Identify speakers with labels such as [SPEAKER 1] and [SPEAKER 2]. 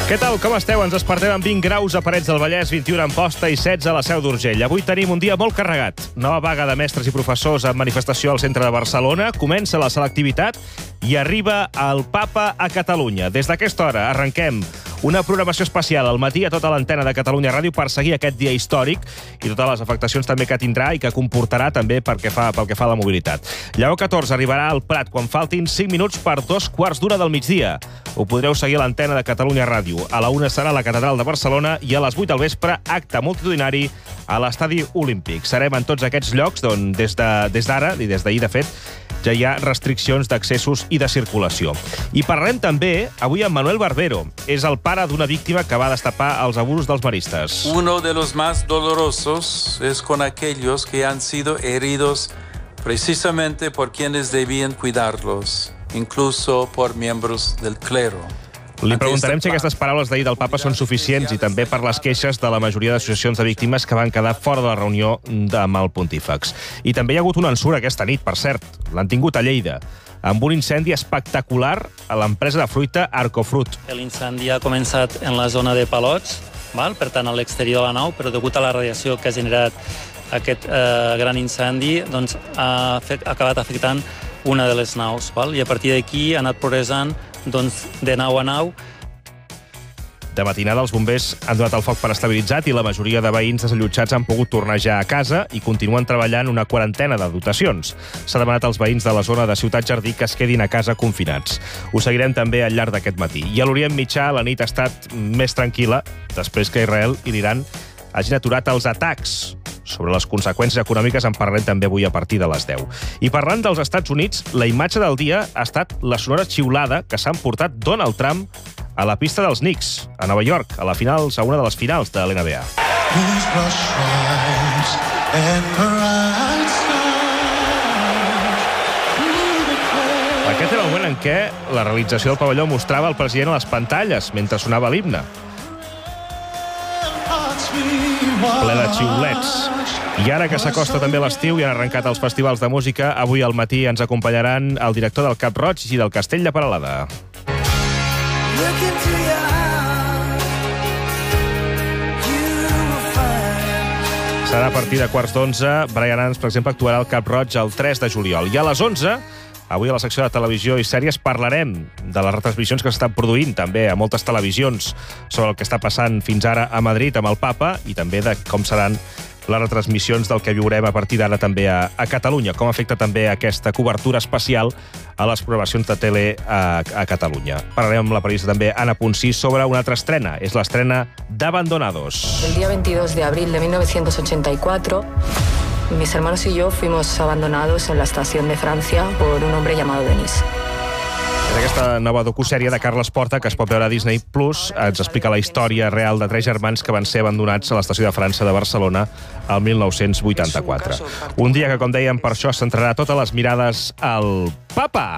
[SPEAKER 1] Què tal, com esteu? Ens despertem amb 20 graus a Parets del Vallès, 21 a Amposta i 16 a la Seu d'Urgell. Avui tenim un dia molt carregat. Nova vaga de mestres i professors en manifestació al centre de Barcelona. Comença la selectivitat i arriba el Papa a Catalunya. Des d'aquesta hora arrenquem una programació especial al matí a tota l'antena de Catalunya Ràdio per seguir aquest dia històric i totes les afectacions també que tindrà i que comportarà també pel que fa a la mobilitat. Lleó 14 arribarà al Prat quan faltin 5 minuts per 2:15 del migdia. Ho podreu seguir a l'antena de Catalunya Ràdio. A la 1 serà la Catedral de Barcelona i a les 8 del vespre, acte multitudinari a l'Estadi Olímpic. Serem en tots aquests llocs on des d'ara, i des d'ahir de fet, ja hi ha restriccions d'accessos i de circulació. I parlem també avui amb Manuel Barbero. És el pare d'una víctima que va destapar els abusos dels maristes.
[SPEAKER 2] Uno de los más dolorosos es con aquellos que han sido heridos precisamente por quienes debían cuidarlos, incluso por miembros del clero.
[SPEAKER 1] Li preguntarem si aquestes paraules d'ahir del papa són suficients i també per les queixes de la majoria d'associacions de víctimes que van quedar fora de la reunió amb el pontífex. I també hi ha hagut una ensura aquesta nit, per cert. L'han tingut a Lleida, amb un incendi espectacular a l'empresa de fruita Arcofrut.
[SPEAKER 3] L'incendi ha començat en la zona de Palots, per tant a l'exterior de la nau, però degut a la radiació que ha generat aquest gran incendi, doncs, ha acabat afectant una de les naus. I a partir d'aquí ha anat progressant de nau a nau.
[SPEAKER 1] De matinada, els bombers han donat el foc per estabilitzat i la majoria de veïns desallotjats han pogut tornar ja a casa i continuen treballant una quarantena de dotacions. S'ha demanat als veïns de la zona de Ciutat Jardí que es quedin a casa confinats. Ho seguirem també al llarg d'aquest matí. I a l'Orient Mitjà la nit ha estat més tranquil·la després que Israel i l'Iran hagin aturat els atacs. Sobre les conseqüències econòmiques en parlem també avui a partir de les 10. I parlant dels Estats Units, la imatge del dia ha estat la sonora xiulada que s'ha emportat Donald Trump a la pista dels Knicks, a Nova York, a una de les finals de l'NBA. Aquest era el moment en què la realització del pavelló mostrava el president a les pantalles mentre sonava l'himne. Ple de xiulets. I ara que s'acosta també l'estiu i han arrencat els festivals de música, avui al matí ens acompanyaran el director del Cap Roig i del Castell de Peralada. Serà a partir de 11:15. Brian Adams, per exemple, actuarà al Cap Roig el 3 de juliol. I a les 11, avui a la secció de televisió i sèries parlarem de les retransmissions que s'estan produint també a moltes televisions sobre el que està passant fins ara a Madrid amb el Papa i també de com seran les retransmissions del que viurem a partir d'ara també a Catalunya, com afecta també aquesta cobertura especial a les programacions de tele a Catalunya. Parlarem amb la periodista també Anna Ponsí sobre una altra estrena, és l'estrena d'Abandonados.
[SPEAKER 4] El día 22 de abril de 1984... mis hermanos y yo fuimos abandonados en la estación de Francia por un hombre llamado Denis.
[SPEAKER 1] En aquesta nova docusèrie de Carles Porta, que es pot veure a Disney+, ens explica la història real de 3 germans que van ser abandonats a l'estació de França de Barcelona el 1984. Un dia que, com dèiem, per això centrarà totes les mirades al Papa.